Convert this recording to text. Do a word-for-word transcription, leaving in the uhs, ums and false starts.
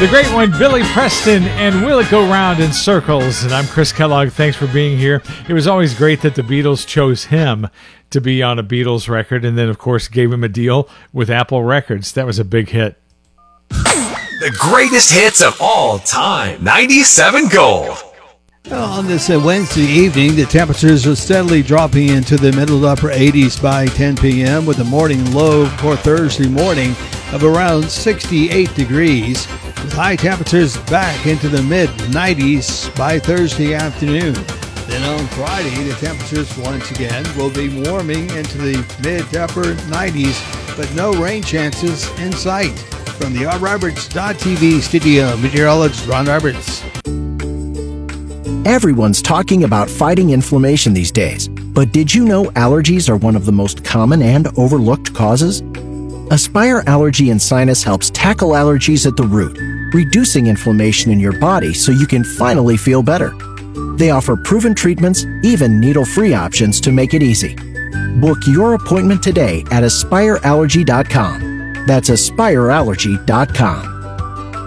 The great one, Billy Preston, and Will It Go Round in Circles? And I'm Chris Kellogg. Thanks for being here. It was always great that the Beatles chose him to be on a Beatles record, and then, of course, gave him a deal with Apple Records. That was a big hit. The greatest hits of all time. ninety-seven Gold. Well, on this uh, Wednesday evening, the temperatures are steadily dropping into the middle to upper eighties by ten p.m. with a morning low for Thursday morning of around sixty-eight degrees, with high temperatures back into the mid nineties by Thursday afternoon. Then on Friday, the temperatures once again will be warming into the mid to upper nineties, but no rain chances in sight. From the Ron Roberts dot T V studio, meteorologist Ron Roberts. Everyone's talking about fighting inflammation these days, but did you know allergies are one of the most common and overlooked causes? Aspire Allergy and Sinus helps tackle allergies at the root, reducing inflammation in your body so you can finally feel better. They offer proven treatments, even needle-free options to make it easy. Book your appointment today at aspire allergy dot com. That's aspire allergy dot com.